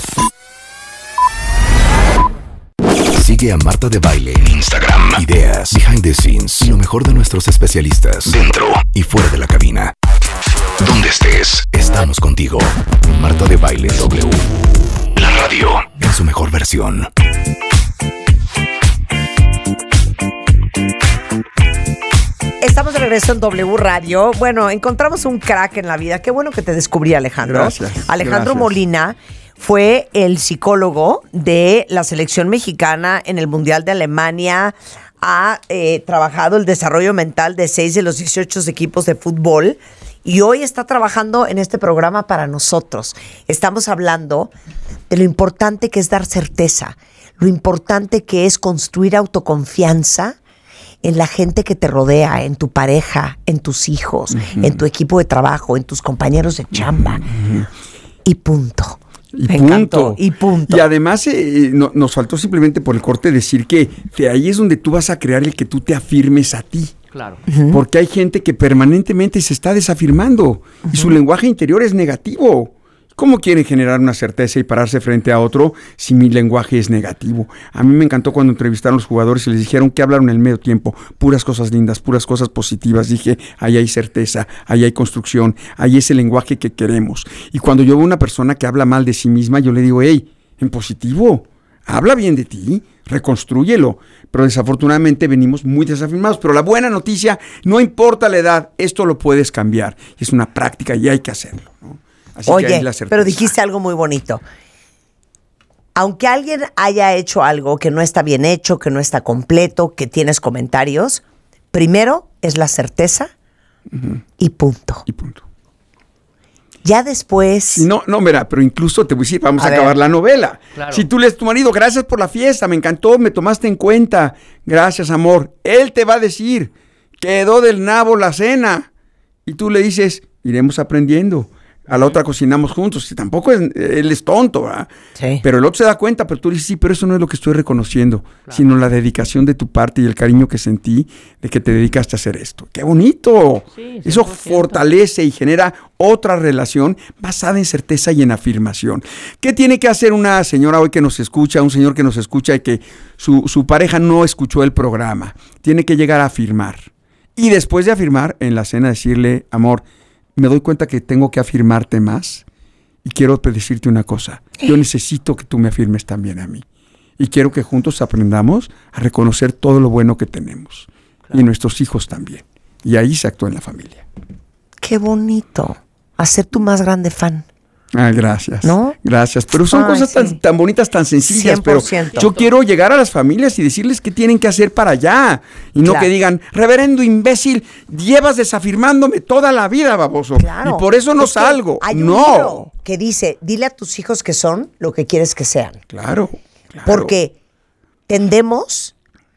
Sigue a Marta de Baile en Instagram. Ideas, behind the scenes y lo mejor de nuestros especialistas dentro y fuera de la cabina. Donde estés, estamos contigo. Marta de Baile W. La radio en su mejor versión. Estamos de regreso en W Radio. Bueno, encontramos un crack en la vida. Qué bueno que te descubrí, Alejandro. Gracias. Alejandro gracias. Molina fue el psicólogo de la selección mexicana en el Mundial de Alemania. Ha eh, trabajado el desarrollo mental de seis de los dieciocho equipos de fútbol y hoy está trabajando en este programa para nosotros. Estamos hablando de lo importante que es dar certeza, lo importante que es construir autoconfianza en la gente que te rodea, en tu pareja, en tus hijos, uh-huh. en tu equipo de trabajo, en tus compañeros de chamba. Uh-huh. Y punto. Y Me punto. encantó. Y punto. Y además eh, no, nos faltó simplemente por el corte decir que de ahí es donde tú vas a crear el que tú te afirmes a ti. Claro. Uh-huh. Porque hay gente que permanentemente se está desafirmando uh-huh. y su lenguaje interior es negativo. ¿Cómo quieren generar una certeza y pararse frente a otro si mi lenguaje es negativo? A mí me encantó cuando entrevistaron a los jugadores y les dijeron que hablaron en el medio tiempo. Puras cosas lindas, puras cosas positivas. Dije, ahí hay certeza, ahí hay construcción, ahí es el lenguaje que queremos. Y cuando yo veo una persona que habla mal de sí misma, yo le digo, hey, en positivo, habla bien de ti, reconstrúyelo. Pero desafortunadamente venimos muy desafirmados. Pero la buena noticia, no importa la edad, esto lo puedes cambiar. Es una práctica y hay que hacerlo, ¿no? Así Oye, pero dijiste algo muy bonito. Aunque alguien haya hecho algo que no está bien hecho, que no está completo, que tienes comentarios, primero es la certeza uh-huh. y punto. Y punto. Ya después... No, no, mira, pero incluso te voy a decir, vamos a, a acabar la novela. Claro. Si tú le dices a tu marido, gracias por la fiesta, me encantó, me tomaste en cuenta, gracias, amor. Él te va a decir, quedó del nabo la cena. Y tú le dices, iremos aprendiendo. A la otra cocinamos juntos. Y tampoco es, él es tonto, ¿verdad? Sí. Pero el otro se da cuenta, pero tú dices, sí, pero eso no es lo que estoy reconociendo, claro. sino la dedicación de tu parte y el cariño que sentí de que te dedicaste a hacer esto. ¡Qué bonito! Sí, eso fortalece y genera otra relación basada en certeza y en afirmación. ¿Qué tiene que hacer una señora hoy que nos escucha, un señor que nos escucha y que su, su pareja no escuchó el programa? Tiene que llegar a afirmar. Y después de afirmar, en la cena decirle, amor, me doy cuenta que tengo que afirmarte más y quiero decirte una cosa. Yo necesito que tú me afirmes también a mí. Y quiero que juntos aprendamos a reconocer todo lo bueno que tenemos. Claro. Y nuestros hijos también. Y ahí se actúa en la familia. Qué bonito. A ser tu más grande fan. Ah, gracias. ¿No? Gracias. Pero son Ay, cosas sí. tan, tan bonitas, tan sencillas. cien por ciento. Pero yo quiero llegar a las familias y decirles qué tienen que hacer para allá. Y no claro. que digan, reverendo imbécil, llevas desafirmándome toda la vida, baboso. Claro. Y por eso no es salgo. Hay un no. libro que dice, dile a tus hijos que son lo que quieres que sean. Claro. claro. Porque tendemos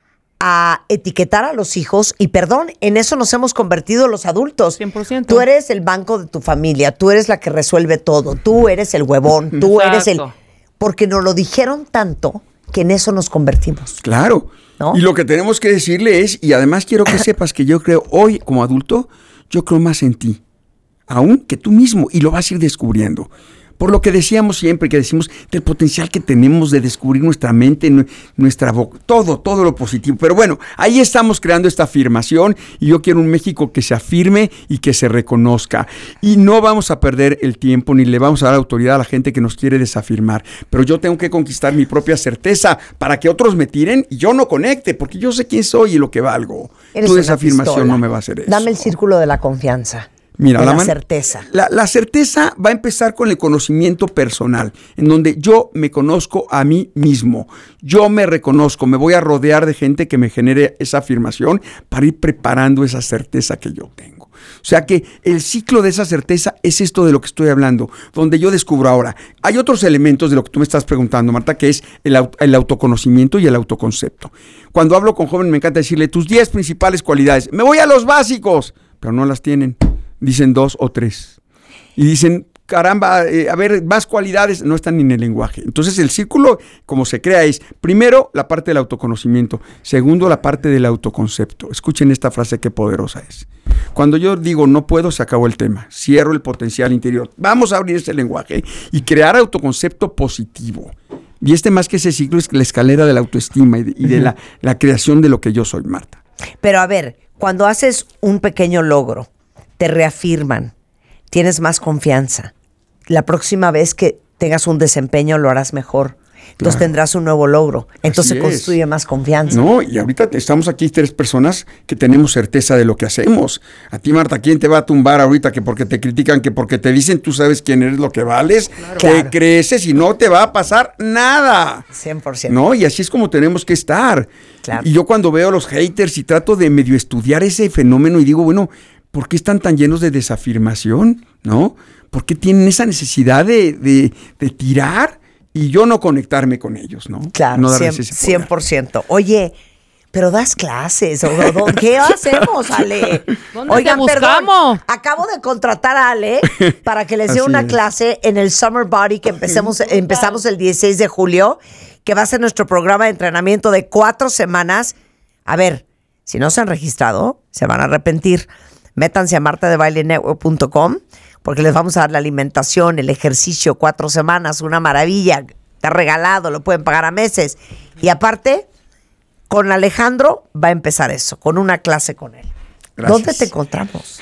a etiquetar a los hijos y perdón, en eso nos hemos convertido los adultos. cien por ciento. Tú eres el banco de tu familia, tú eres la que resuelve todo, tú eres el huevón, tú Exacto. eres el... Porque nos lo dijeron tanto que en eso nos convertimos. Claro. ¿No? Y lo que tenemos que decirle es, y además quiero que sepas que yo creo hoy como adulto, yo creo más en ti, aún que tú mismo, y lo vas a ir descubriendo. Por lo que decíamos siempre, que decimos del potencial que tenemos de descubrir nuestra mente, nuestra boca, todo, todo lo positivo. Pero bueno, ahí estamos creando esta afirmación y yo quiero un México que se afirme y que se reconozca. Y no vamos a perder el tiempo ni le vamos a dar autoridad a la gente que nos quiere desafirmar. Pero yo tengo que conquistar mi propia certeza para que otros me tiren y yo no conecte, porque yo sé quién soy y lo que valgo. Eres tu desafirmación pistola. No me va a hacer eso. Dame el círculo de la confianza. Mira, de la, la man- certeza. La, la certeza va a empezar con el conocimiento personal, en donde yo me conozco a mí mismo. Yo me reconozco, me voy a rodear de gente que me genere esa afirmación para ir preparando esa certeza que yo tengo. O sea que el ciclo de esa certeza es esto de lo que estoy hablando, donde yo descubro ahora. Hay otros elementos de lo que tú me estás preguntando, Marta, que es el, el autoconocimiento y el autoconcepto. Cuando hablo con jóvenes me encanta decirle tus diez principales cualidades. Me voy a los básicos, pero no las tienen. Dicen dos o tres. Y dicen, caramba, eh, a ver, más cualidades, no están ni en el lenguaje. Entonces el círculo, como se crea, es primero la parte del autoconocimiento, segundo la parte del autoconcepto. Escuchen esta frase, qué poderosa es. Cuando yo digo no puedo, se acabó el tema. Cierro el potencial interior. Vamos a abrir ese lenguaje y crear autoconcepto positivo. Y este más que ese ciclo es la escalera de la autoestima y de, y de la, la creación de lo que yo soy, Marta. Pero a ver, cuando haces un pequeño logro, te reafirman, tienes más confianza. La próxima vez que tengas un desempeño lo harás mejor. Entonces claro. tendrás un nuevo logro. Entonces se construye más confianza. No, y ahorita estamos aquí tres personas que tenemos certeza de lo que hacemos. A ti, Marta, ¿quién te va a tumbar ahorita que porque te critican, que porque te dicen tú sabes quién eres, lo que vales? Claro. Te claro. creces y no te va a pasar nada. cien por ciento. No, y así es como tenemos que estar. Claro. Y yo cuando veo a los haters y trato de medio estudiar ese fenómeno y digo, bueno, ¿por qué están tan llenos de desafirmación? ¿No? ¿Por qué tienen esa necesidad de, de, de tirar y yo no conectarme con ellos? ¿No? Claro, no cien por ciento. Oye, pero das clases. ¿O, o, ¿Qué hacemos, Ale? Oigan, perdón, acabo de contratar a Ale para que les dé una es. clase en el Summer Body que empecemos, empezamos el dieciséis de julio, que va a ser nuestro programa de entrenamiento de cuatro semanas. A ver, si no se han registrado, se van a arrepentir. Métanse a marta de baile network punto com porque les vamos a dar la alimentación, el ejercicio, cuatro semanas, una maravilla. Está regalado, lo pueden pagar a meses. Y aparte, con Alejandro va a empezar eso, con una clase con él. Gracias. ¿Dónde te encontramos?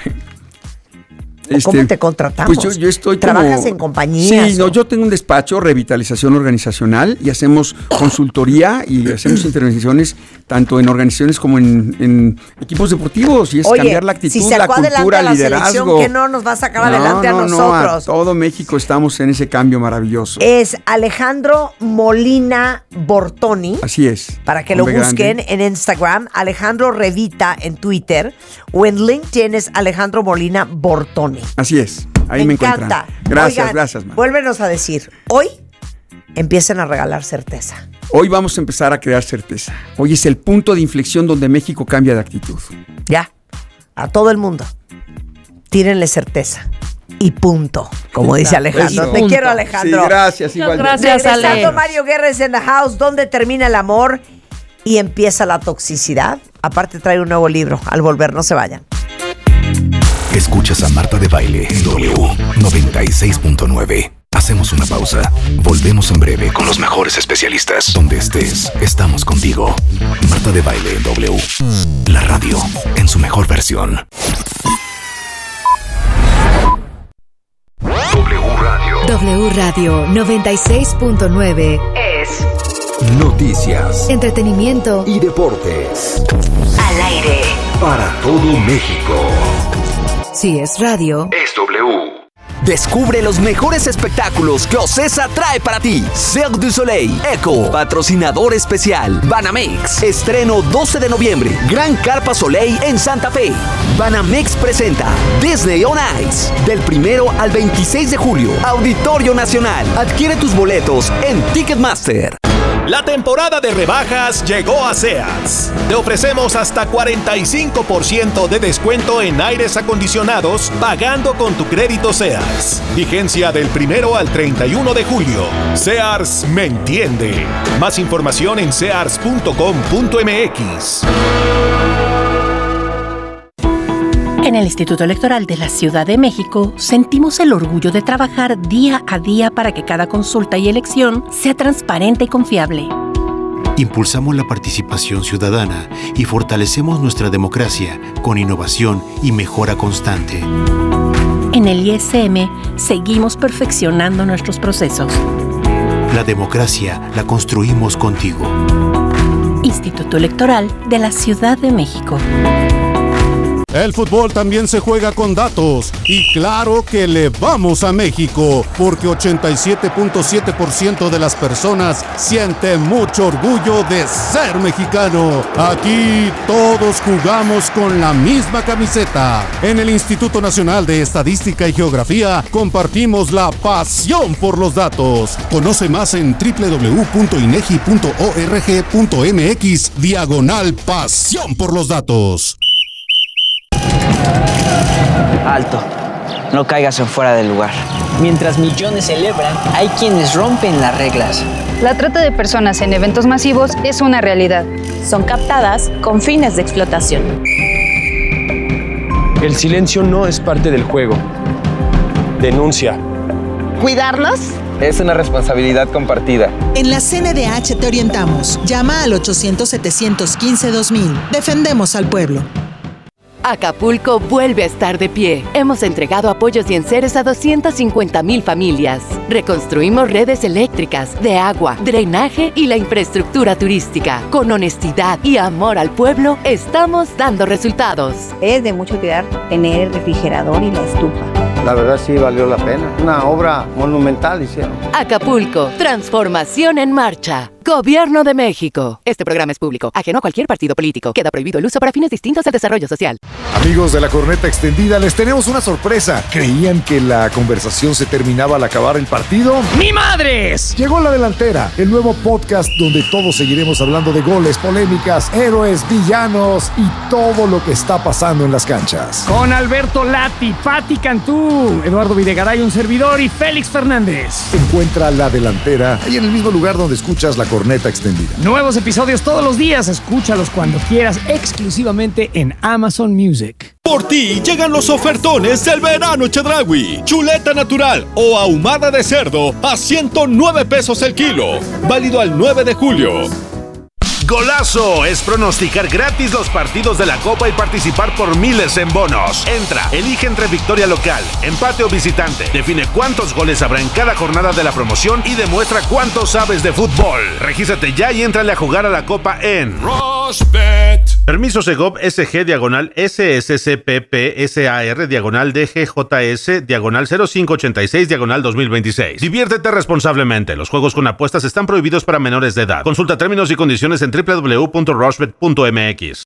Este, ¿Cómo te contratamos? Pues yo, yo estoy ¿Trabajas como, en compañías? Sí, no, yo tengo un despacho, revitalización organizacional, y hacemos consultoría y hacemos intervenciones tanto en organizaciones como en, en equipos deportivos, y es Oye, cambiar la actitud, si la cultura, la liderazgo. Que no nos va a sacar no, adelante no, a nosotros. No, a todo México estamos en ese cambio maravilloso. Es Alejandro Molina Bortoni. Así es. Para que lo busquen grande. En Instagram, Alejandro Revita en Twitter, o en LinkedIn es Alejandro Molina Bortoni. Así es. Ahí me, me encuentran. encanta. Gracias, Oigan, gracias, man. Vuélvenos a decir, hoy empiecen a regalar certeza. Hoy vamos a empezar a crear certeza. Hoy es el punto de inflexión donde México cambia de actitud. Ya, a todo el mundo, tírenle certeza. Y punto, como dice Alejandro. Eso. Te quiero, Alejandro. Sí, gracias, igualmente. Gracias, Ale. Regresando, Mario Guerra en the house, donde termina el amor y empieza la toxicidad. Aparte trae un nuevo libro. Al volver, no se vayan. Escuchas a Marta de Baile en W noventa y seis punto nueve. Hacemos una pausa. Volvemos en breve con los mejores especialistas. Donde estés, estamos contigo. Marta de Baile en W. La radio en su mejor versión. W Radio. W Radio noventa y seis punto nueve es Noticias, entretenimiento y deportes. Al aire. Para todo México. Si es radio, es W. Descubre los mejores espectáculos que Ocesa trae para ti. Cirque du Soleil, Eco, patrocinador especial. Banamex, estreno doce de noviembre. Gran Carpa Soleil en Santa Fe. Banamex presenta Disney on Ice. Del primero al veintiséis de julio. Auditorio Nacional. Adquiere tus boletos en Ticketmaster. La temporada de rebajas llegó a Sears. Te ofrecemos hasta cuarenta y cinco por ciento de descuento en aires acondicionados pagando con tu crédito Sears. Vigencia del primero al treinta y uno de julio. Sears me entiende. Más información en sears punto com punto m x. En el Instituto Electoral de la Ciudad de México sentimos el orgullo de trabajar día a día para que cada consulta y elección sea transparente y confiable. Impulsamos la participación ciudadana y fortalecemos nuestra democracia con innovación y mejora constante. En el I S M seguimos perfeccionando nuestros procesos. La democracia la construimos contigo. Instituto Electoral de la Ciudad de México. El fútbol también se juega con datos y claro que le vamos a México porque ochenta y siete punto siete por ciento de las personas sienten mucho orgullo de ser mexicano. Aquí todos jugamos con la misma camiseta. En el Instituto Nacional de Estadística y Geografía compartimos la pasión por los datos. Conoce más en doble u doble u doble u punto inegi punto org punto m x diagonal pasión por los datos. Alto, no caigas en fuera del lugar. Mientras millones celebran, hay quienes rompen las reglas. La trata de personas en eventos masivos es una realidad. Son captadas con fines de explotación. El silencio no es parte del juego. Denuncia. ¿Cuidarnos? Es una responsabilidad compartida. En la C N D H te orientamos. Llama al ochocientos, setecientos quince, dos mil. Defendemos al pueblo. Acapulco vuelve a estar de pie. Hemos entregado apoyos y enseres a doscientas cincuenta mil familias. Reconstruimos redes eléctricas, de agua, drenaje y la infraestructura turística. Con honestidad y amor al pueblo, estamos dando resultados. Es de mucho cuidar tener el refrigerador y la estufa. La verdad sí valió la pena. Una obra monumental hicieron. Acapulco, transformación en marcha. Gobierno de México. Este programa es público, ajeno a cualquier partido político. Queda prohibido el uso para fines distintos al desarrollo social. Amigos de la Corneta Extendida, les tenemos una sorpresa. ¿Creían que la conversación se terminaba al acabar el partido? ¡Ni madres! Llegó La Delantera, el nuevo podcast donde todos seguiremos hablando de goles, polémicas, héroes, villanos y todo lo que está pasando en las canchas. Con Alberto Lati, Pati Cantú, Eduardo Videgaray, un servidor, y Félix Fernández. Encuentra La Delantera ahí en el mismo lugar donde escuchas la Corneta Extendida. Nuevos episodios todos los días. Escúchalos cuando quieras, exclusivamente en Amazon Music. Por ti llegan los ofertones del verano Chedraui. Chuleta natural o ahumada de cerdo a ciento nueve pesos el kilo. Válido al nueve de julio. Golazo es pronosticar gratis los partidos de la Copa y participar por miles en bonos. Entra, elige entre victoria local, empate o visitante. Define cuántos goles habrá en cada jornada de la promoción y demuestra cuánto sabes de fútbol. Regístrate ya y éntrale a jugar a la Copa en Rushbet. Permiso Segov S G diagonal S S C P P S A R diagonal D G J S diagonal cero cinco ochenta y seis diagonal dos mil veintiséis. Diviértete responsablemente. Los juegos con apuestas están prohibidos para menores de edad. Consulta términos y condiciones en doble u doble u doble u punto rushbet punto m x.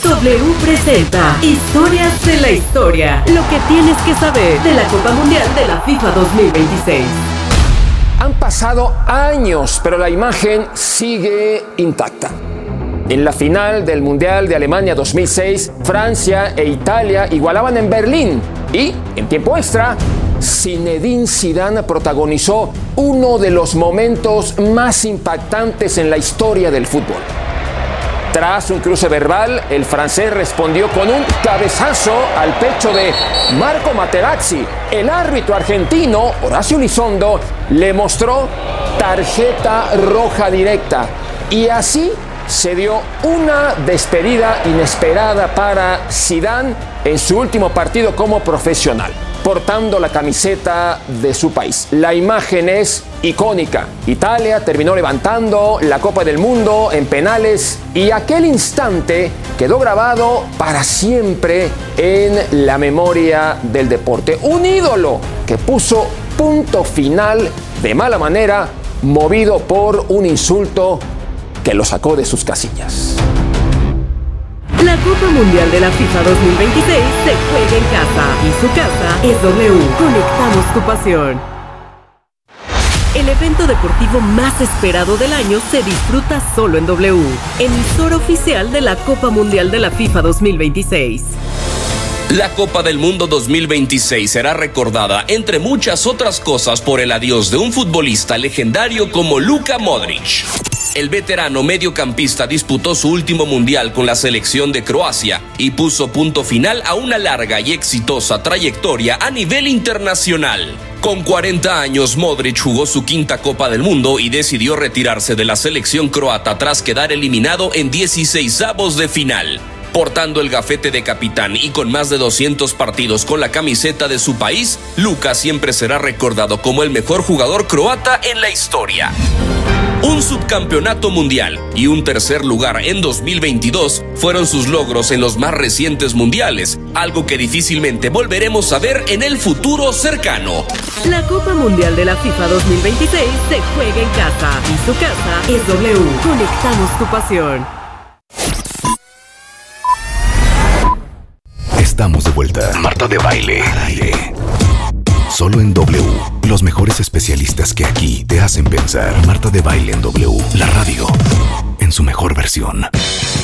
W presenta Historias de la Historia. Lo que tienes que saber de la Copa Mundial de la FIFA dos mil veintiséis. Han pasado años, pero la imagen sigue intacta. En la final del Mundial de Alemania dos mil seis, Francia e Italia igualaban en Berlín y, en tiempo extra, Zinedine Zidane protagonizó uno de los momentos más impactantes en la historia del fútbol. Tras un cruce verbal, el francés respondió con un cabezazo al pecho de Marco Materazzi. El árbitro argentino, Horacio Elizondo, le mostró tarjeta roja directa. Y así se dio una despedida inesperada para Zidane en su último partido como profesional, portando la camiseta de su país. La imagen es icónica. Italia terminó levantando la Copa del Mundo en penales y aquel instante quedó grabado para siempre en la memoria del deporte. Un ídolo que puso punto final de mala manera, movido por un insulto que lo sacó de sus casillas. La Copa Mundial de la FIFA dos mil veintiséis se juega en casa y su casa es W. Conectamos tu pasión. El evento deportivo más esperado del año se disfruta solo en W, emisora oficial de la Copa Mundial de la FIFA dos mil veintiséis. La Copa del Mundo dos mil veintiséis será recordada, entre muchas otras cosas, por el adiós de un futbolista legendario como Luka Modric. El veterano mediocampista disputó su último mundial con la selección de Croacia y puso punto final a una larga y exitosa trayectoria a nivel internacional. Con cuarenta años, Modric jugó su quinta Copa del Mundo y decidió retirarse de la selección croata tras quedar eliminado en dieciseisavos de final. Portando el gafete de capitán y con más de doscientos partidos con la camiseta de su país, Luka siempre será recordado como el mejor jugador croata en la historia. Un subcampeonato mundial y un tercer lugar en dos mil veintidós fueron sus logros en los más recientes mundiales, algo que difícilmente volveremos a ver en el futuro cercano. La Copa Mundial de la FIFA dos mil veintiséis se juega en casa y su casa es W. Conectamos tu pasión. Estamos de vuelta. Marta de Baile. Aire. Solo en W. Los mejores especialistas que aquí te hacen pensar. Marta de Baile en W. La radio en su mejor versión.